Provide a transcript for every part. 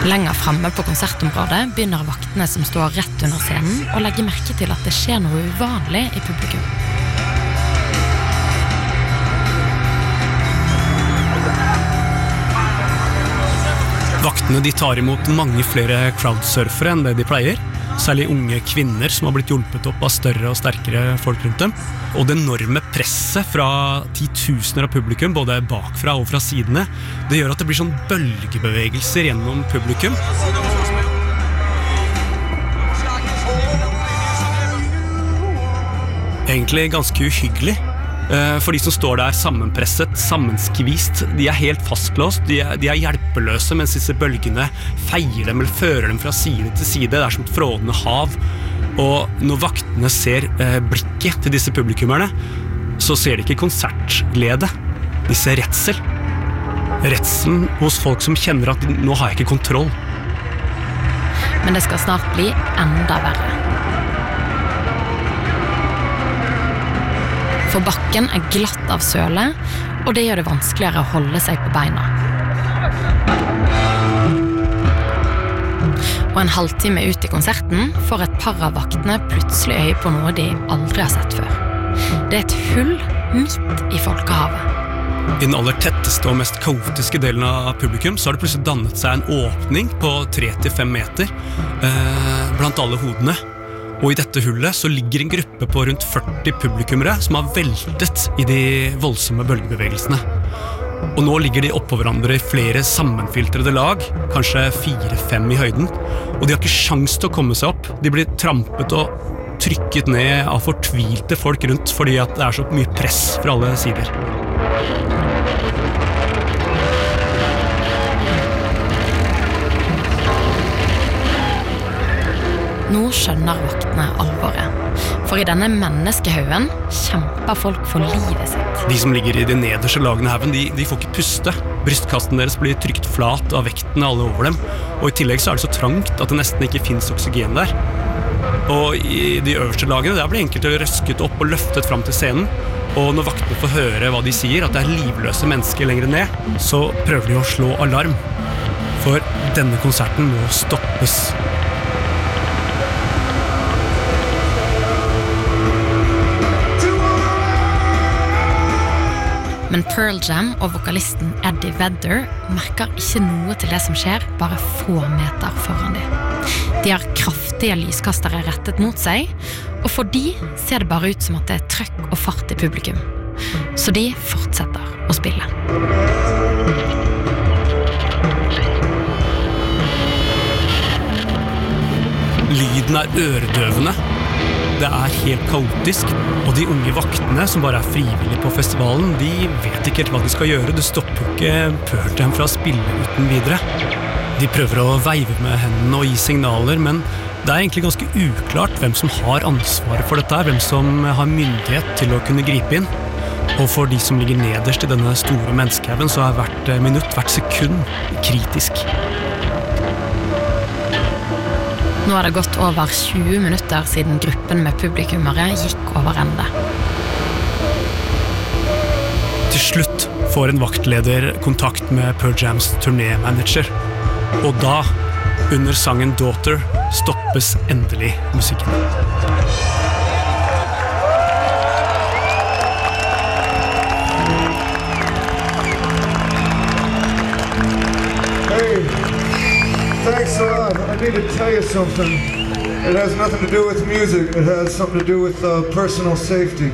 Lenger fremme på konsertområdet begynner vaktene som står rett under scenen å legge merke til at det skjer noe uvanlig i publikum. Vaktene de tar imot mange flere crowdsurfere enn det de pleier, særlig unge kvinner som har blitt hjulpet opp av større og sterkere folk rundt dem. Og det enorme presset fra titusener av publikum, både bakfra og fra sidene, det gjør at det blir sånn bølgebevegelser gjennom publikum. Egentlig ganske uhyggelig. For de som står der sammenpresset, sammenskvist, de helt fastlåst, de hjelpeløse mens disse bølgene feier dem eller fører dem fra side til side. Det som et frådende hav. Og når vaktene ser blikket til disse publikummerne, så ser de ikke konsertglede. De ser redsel. Redselen hos folk som kjenner at nå har jeg ikke kontroll. Men det skal snart bli enda verre. For bakken glatt av søle, og det gjør det vanskeligere å holde seg på beina. Og en halvtime ut i konserten får et par av vaktene plutselig øye på noe de aldri har sett før. Det et hull midt i folkehavet. I den aller tetteste og mest kaotiske delen av publikum så har det plutselig dannet seg en åpning på 3-5 meter blant alle hodene. Og i dette hullet så ligger en gruppe på rundt 40 publikummere som har veltet i de voldsomme bølgebevegelsene. Og nå ligger de oppå hverandre i flere sammenfiltrede lag, kanskje 4-5 i høyden, og de har ikke sjans til å komme seg opp. De blir trampet og trykket ned av fortvilte folk rundt fordi at det så mye press fra alle sider. Nå skjønner vaktene alvoret, for i denne menneskehaugen kjemper folk for livet sitt. De som ligger i de nederste lagene her, de får ikke puste. Brystkassen deres blir trykt flat av vekten alle over dem, og i tillegg så det så trangt at det nesten ikke finnes oksygen der. Og i de øverste lagene, der blir enkelte røsket opp og løftet fram til scenen, og når vaktene får høre hva de sier, at det livløse mennesker lenger ned, så prøver de å slå alarm. For denne konserten må stoppes. Men Pearl Jam og vokalisten Eddie Vedder merker ikke noe til det som skjer bare få meter foran dem. De har kraftige lyskastere rettet mot seg, og for de ser det bare ut som at det trøkk og fart i publikum. Så de fortsetter å spille. Lyden øredøvende. Det helt kaotisk, og de unge vaktene som bare frivillige på festivalen, de vet ikke helt hva de skal gjøre. Det stopper jo ikke Pearl Jam fra å spille uten videre. De prøver å veive med hendene og gi signaler, men det egentlig ganske uklart hvem som har ansvaret for dette, hvem som har myndighet til å kunne gripe inn. Og for de som ligger nederst i denne store menneskehaugen, så hvert minutt, hvert sekund kritisk. Nå det gått over 20 minutter siden gruppen med publikummere gikk over ende. Til slutt får en vaktleder kontakt med Pearl Jams turnémanager, og da, under sangen Daughter, stoppes endelig musikken. Thanks a lot. I need to tell you something. It has nothing to do with music. It has something to do with personal safety.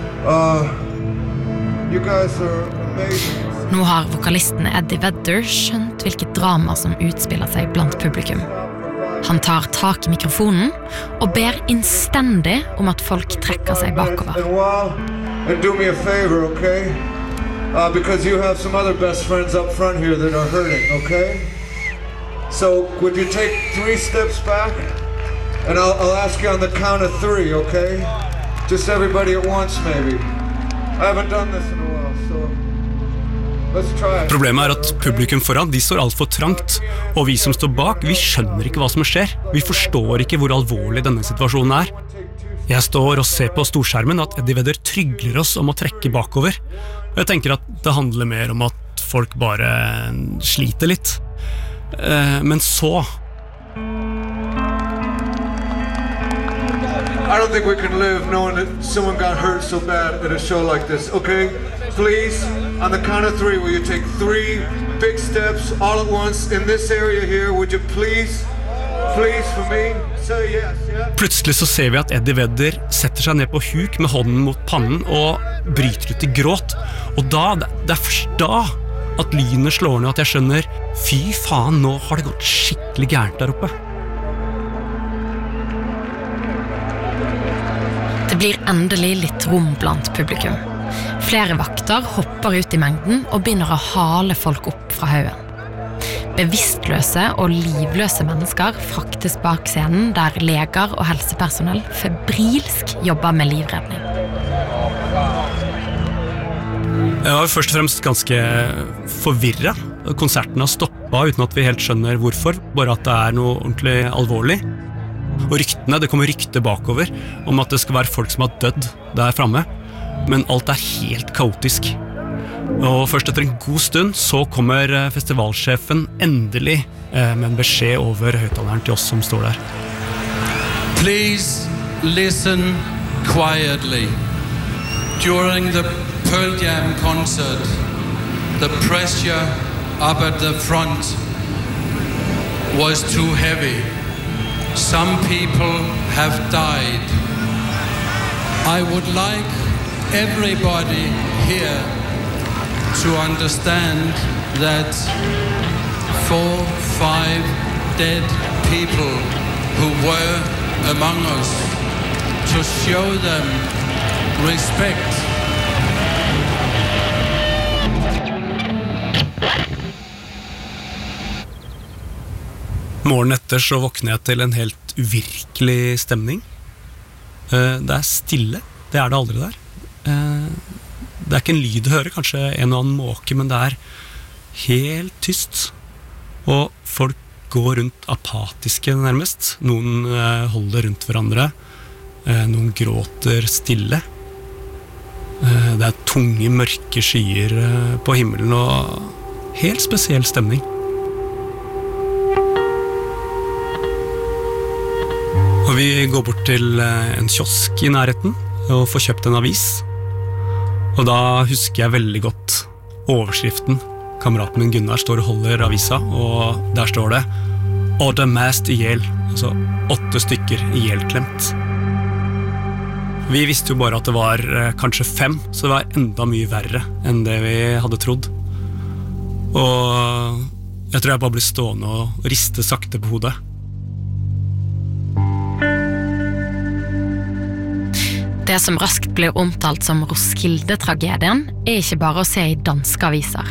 You guys are amazing. Nå har vokalisten Eddie Vedder skjønt hvilket drama som utspiller seg blant publikum. Han tar tak i mikrofonen og ber innstendig om at folk trekker seg bakover. And do me a favor, okay? Because you have some other best friends up front here that are hurting, okay? So, would you take 3 steps back? And I'll ask you on the count of 3, okay? Just everybody at once, maybe. I haven't done this in a while, so let's try it. Problemet at publikum foran, de står alt for trangt, og vi som står bak, vi skjønner ikke hva som skjer. Vi forstår ikke hvor alvorlig denne situasjonen Jeg står og ser på storskjermen at Eddie Vedder trygler oss om å trekke bakover. Jeg tenker at det handler mer om at folk bare sliter litt. Men så I don't think we can live knowing that someone got hurt so bad at a show like this, okay? Please, on the count of 3, will you take 3 big steps all at once in this area here? Would you please for me, say yes, yeah? Plutselig så ser vi at Eddie Vedder setter seg ned på huk med hånden mot pannen og bryter ut i gråt. Og det først da at lynet slår ned, at jeg skjønner, fy faen, nå har det gått skikkelig gærent der oppe. Det blir endelig litt rom blant publikum. Flere vakter hopper ut i mengden og begynner å hale folk opp fra haugen. Bevisstløse og livløse mennesker fraktes bak scenen der leger og helsepersonell febrilsk jobber med livredning. Jeg var først og fremst ganske forvirret. Konserten har stoppet uten at vi helt skjønner hvorfor, bare at det noe ordentlig alvorlig. Og ryktene, det kommer rykter bakover om at det skal være folk som har dødd der fremme, men alt helt kaotisk. Og først etter en god stund så kommer festivalsjefen endelig med en beskjed over høyttaleren til oss som står der. Please listen quietly. During the Pearl Jam concert, the pressure up at the front was too heavy. Some people have died. I would like everybody here to understand that 4-5 dead people who were among us, to show them respect. Morgen etter så våkner jeg til en helt uvirkelig stemning. Det stille, det det aldri der. Det ikke en lyd å høre, kanskje en og annen måke, men det helt tyst. Og folk går rundt apatiske nærmest. Noen holder rundt hverandre, noen gråter stille. Det tunge, mørke skyer på himmelen og helt spesiell stemning. Og vi går bort til en kiosk i nærheten og får kjøpt en avis. Og da husker jeg veldig godt overskriften. Kameraten min Gunnar står og holder avisa, og der står det «Order mast ihjel», altså 8 stykker ihjelklemt. Vi visste jo bare at det var kanskje 5, så det var enda mye verre enn det vi hadde trodd. Og jeg tror jeg bare ble stående og riste sakte på hodet. Det som raskt blir omtalt som Roskilde-tragedien ikke bare å se i danske aviser.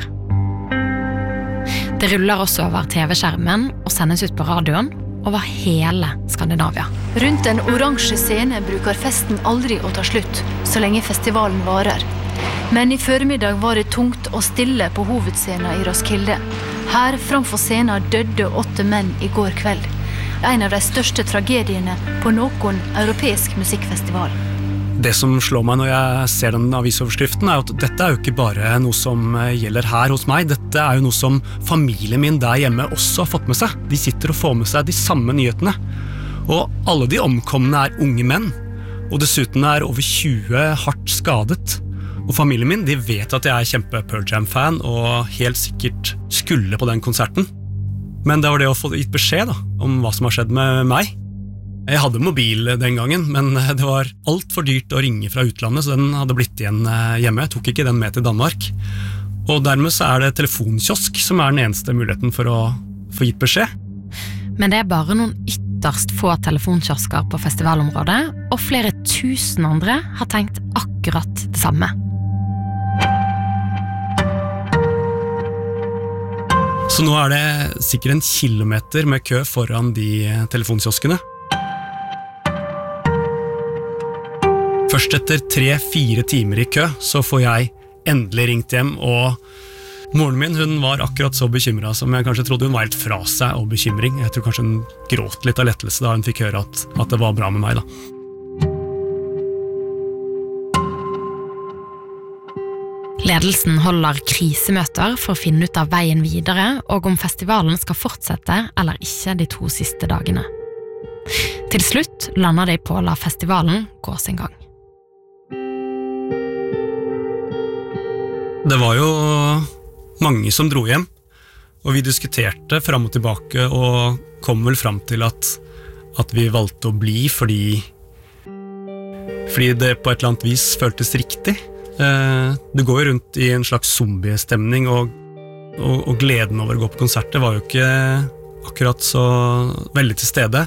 Det ruller også over TV-skjermen og sendes ut på radioen over hele Skandinavia. Rundt en oransje scene bruker festen aldri å ta slutt, så lenge festivalen varer. Men i formiddag var det tungt og stille på hovedscenen i Roskilde. Her framfor scenen døde 8 menn i går kveld. En av de største tragediene på noen europeisk musikkfestival. Det som slår meg når jeg ser den avisoverskriften at dette jo ikke bare noe som gjelder her hos meg, dette jo noe som familien min der hjemme også har fått med seg. De sitter og får med seg de samme nyhetene. Og alle de omkomne unge menn, og dessuten over 20 hardt skadet. Og familien min, de vet at jeg kjempe Pearl Jam-fan og helt sikkert skulle på den konserten. Men det var det å få gitt beskjed om hva som har skjedd med meg. Jeg hadde mobil den gangen, men det var alt for dyrt å ringe fra utlandet, så den hadde blitt igjen hjemme. Jeg tok ikke den med til Danmark. Og dermed så det telefonkiosk som den eneste muligheten for å få gitt beskjed. Men det bare noen ytterst få telefonkiosker på festivalområdet, og flere tusen andre har tenkt akkurat det samme. Så nå det sikkert 1 kilometer med kø foran de telefonkioskene. Først etter 3-4 timer i kø, så får jeg endelig ringt hjem, og moren min, hun var akkurat så bekymret som jeg kanskje trodde. Hun var helt fra seg av bekymring. Jeg tror kanskje hun gråt litt av lettelse da hun fikk høre at det var bra med meg da. Ledelsen holder krisemøter for å finne ut av veien videre, og om festivalen skal fortsette eller ikke de 2 siste dagene. Til slutt lander de på å la festivalen gå sin gang. Det var jo mange som dro hjem, og vi diskuterte fram og tilbake, og kom vel fram til at vi valgte å bli fordi det på et eller annet vis føltes riktig. Du går jo rundt i en slags zombiestemning, og gleden over å gå på konserter var jo ikke akkurat så veldig til stede.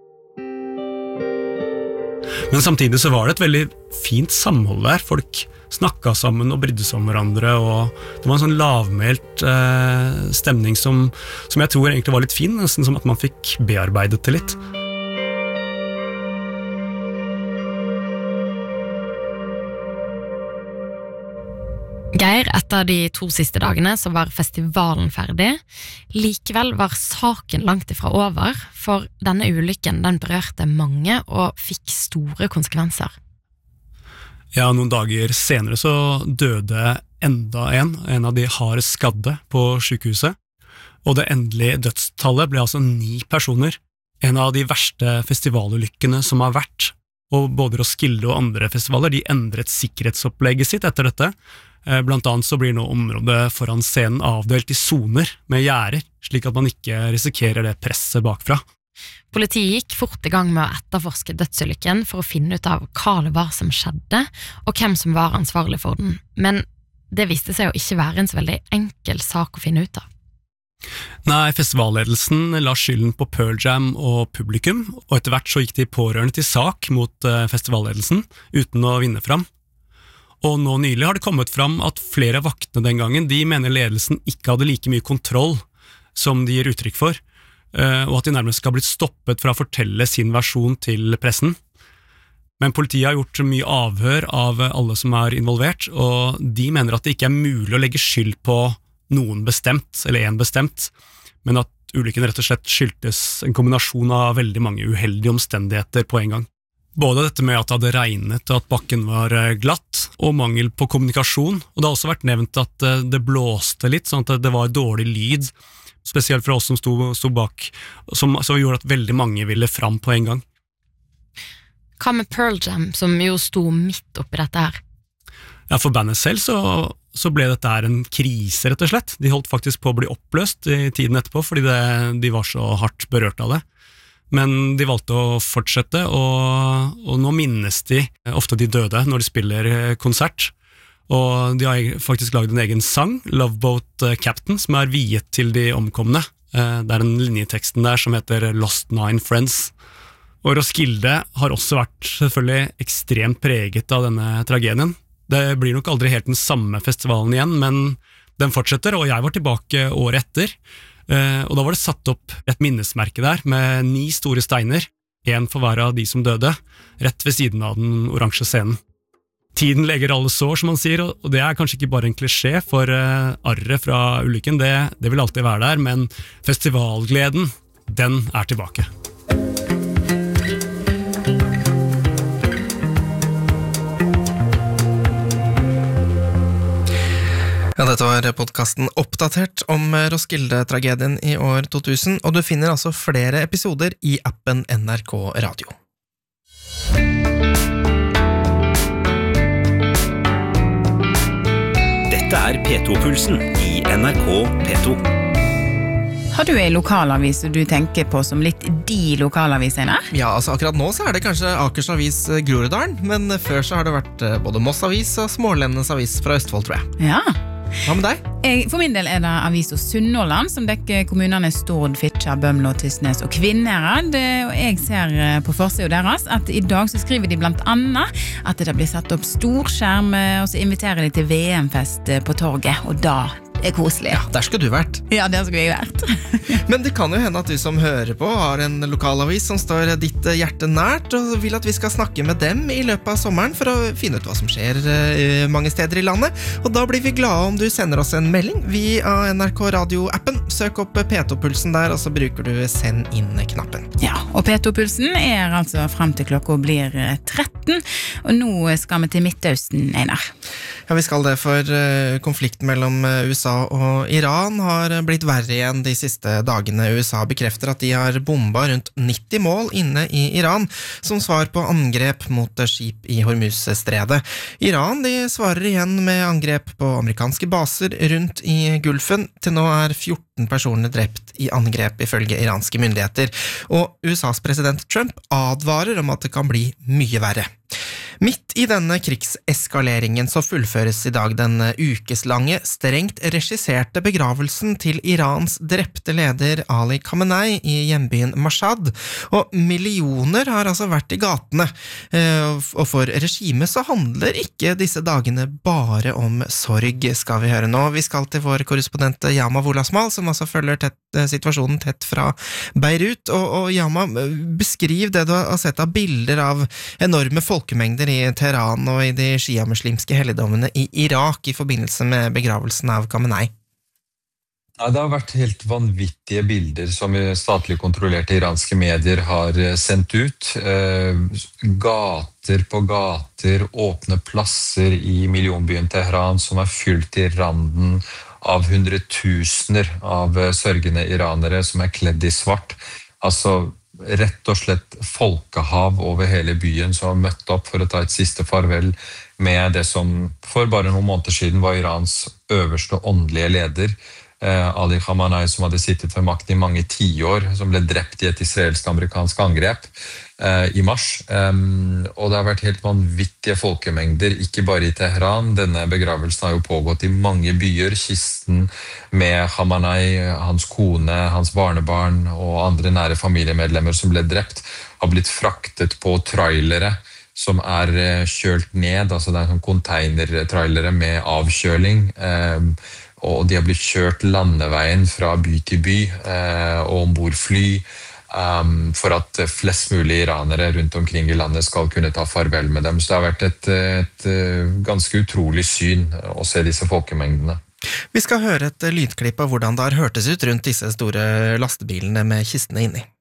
Men samtidig så var det et veldig fint samhold der. Folk snakket sammen og brydde seg om hverandre, og det var en sånn lavmælt stemning som jeg tror egentlig var litt fin, nesten som at man fikk bearbeidet det litt. Geir, etter de 2 siste dagene så var festivalen ferdig. Likevel var saken langt ifra over, for denne ulykken den berørte mange og fikk store konsekvenser. Ja, noen dager senere så døde enda en av de hardest skadde på sykehuset, og det endelige dødstallet ble altså 9 personer. En av de verste festivalulykkene som har vært, og både Roskilde og andre festivaler, de endret sikkerhetsopplegget sitt etter dette. Blant annet så blir nå området foran scenen avdelt i zoner med gjerder, slik at man ikke risikerer det presset bakfra. Politiet gikk fort i gang med å etterforske dødsulykken for å finne ut av hva det var som skjedde, og hvem som var ansvarlig for den. Men det viste seg å ikke være en så veldig enkel sak å finne ut av. Nei, festivalledelsen la skylden på Pearl Jam og publikum, og etter hvert så gikk de pårørende til sak mot festivalledelsen uten å vinne fram. Og nå nylig har det kommet fram at flere av vaktene den gangen, de mener ledelsen ikke hadde like mye kontroll som de gir uttrykk for, og at de nærmest skal ha blitt stoppet fra å fortelle sin versjon til pressen. Men politiet har gjort mye avhør av alle som er involvert, og de mener at det ikke er mulig å legge skyld på noen bestemt, eller en bestemt, men at ulykken rett og slett skyldtes en kombinasjon av veldig mange uheldige omstendigheter på en gang. Både dette med at det hadde regnet og at bakken var glatt, og mangel på kommunikasjon, og det har også vært nevnt at det blåste litt, sånn at det var dårlig lyd, spesielt for oss som sto bak, som gjorde at veldig mange ville fram på en gang. Hva med Pearl Jam, som jo sto midt oppi dette her? Ja, for bandet selv så ble dette her en krise, rett og slett. De holdt faktisk på å bli oppløst i tiden etterpå, fordi de var så hardt berørt av det. Men de valgte å fortsette, og nå minnes de ofte de døde når de spiller konsert. Og de har faktisk laget en egen sang, Love Boat Captain, som er viet til de omkomne. Det er en linjeteksten der som heter Lost 9 Friends. Og Roskilde har også vært selvfølgelig ekstremt preget av denne tragedien. Det blir nok aldri helt den samme festivalen igjen, men den fortsetter, og jeg var tilbake året etter. Og da var det satt opp et minnesmerke der med 9 store steiner, en for hver av de som døde, rett ved siden av den oransje scenen. Tiden leger alle sår, som man sier, og det er kanskje ikke bare en klisjé, for arret fra ulykken, det vil alltid være der, men festivalgleden, den er tilbake. Ja, dette var podcasten Oppdatert om Roskilde-tragedien i år 2000, og du finner altså flere episoder i appen NRK Radio. Dette er P2-pulsen i NRK P2. Har du en lokalavis du tenker på som litt de lokalavisene? Ja, altså akkurat nå så er det kanskje Akers Avis Groruddalen, men før så har det vært både Moss Avis og Smålendenes Avis fra Østfold, tror jeg. Ja. Hva med deg? For min del er det Avis og Sunnhordland, som dekker kommunene Stord, Fitjar, Bømlo, Tysnes og Kvinnherad. Og jeg ser på forsiden deres at i dag så skriver de blant annet at det blir satt opp storskjerm, og så inviterer de til VM-fest på torget, og da er koselig. Ja, der skulle du vært. Ja, der skulle jeg vært. Men det kan jo hende at du som hører på har en lokalavis som står ditt hjerte nært, og vil at vi skal snakke med dem i løpet av sommeren for å finne ut hva som skjer mange steder i landet. Og da blir vi glade om du sender oss en melding via NRK Radio-appen. Søk opp P2-pulsen der, og så bruker du send inn-knappen. Ja, og P2-pulsen er altså frem til klokka blir 13. Egypten. Og nå skal vi til Midtøsten, Einar. Ja, vi skal det, for konflikten mellom USA og Iran har blitt verre igjen de siste dagene. USA bekrefter at de har bomba rundt 90 mål inne i Iran, som svar på angrep mot skip i Hormuz-stredet. Iran de svarer igjen med angrep på amerikanske baser rundt i Gulfen. Til nå er 14 personer drept i angrep ifølge iranske myndigheter, og USAs president Trump advarer om at det kan bli mye verre. Midt i denne krigseskaleringen så fullføres i dag den ukeslange, strengt regisserte begravelsen til Irans drepte leder Ali Khamenei i hjembyen Mashhad, og millioner har altså vært i gatene, og for regimet så handler ikke disse dagene bare om sorg, skal vi høre nå. Vi skal til vår korrespondent Yama Wolasmal, som altså følger situasjonen tett fra Beirut, og Yama, beskriv det du har sett av bilder av enorme folkemengder i Teheran og i de shia-muslimske helligdommene i Irak i forbindelse med begravelsen av Khamenei. Ja, det har vært helt vanvittige bilder som statlig kontrollerte iranske medier har sendt ut. Gater på gater, åpne plasser i millionbyen Teheran som er fylt til randen av hundretusener av sørgende iranere som er kledd i svart. Altså rett og slett folkehav over hele byen som har møtt opp for å ta et siste farvel med det som for bare noen måneder siden var Irans øverste åndelige leder, Ali Khamenei, som hadde sittet ved makten i mange tiår, som ble drept i et israelsk-amerikansk angrep i mars. Og det har vært helt vanvittige folkemengder, ikke bare i Teheran. Denne begravelsen har jo pågått i mange byer. Kisten med Khamenei, hans kone, hans barnebarn og andre nære familiemedlemmer som ble drept, har blitt fraktet på trailere som er kjølt ned, altså det er sånn containertrailere med avkjøling, og de har blitt kjørt landeveien fra by til by og ombord fly for at flest mulig iranere rundt omkring i landet skal kunne ta farvel med dem. Så det har vært et ganske utrolig syn å se disse folkemengdene. Vi skal høre et lydklipp av hvordan det har hørtes ut rundt disse store lastebilene med kistene inni.